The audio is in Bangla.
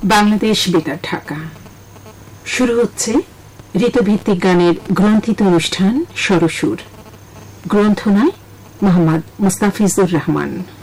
বাংলাদেশ বেতার ঢাকা শুরু হচ্ছে ঋতুভিত্তিক গানের গ্রন্থিত অনুষ্ঠান স্বরসুর। গ্রন্থনায় মোহাম্মদ মুস্তাফিজুর রহমান।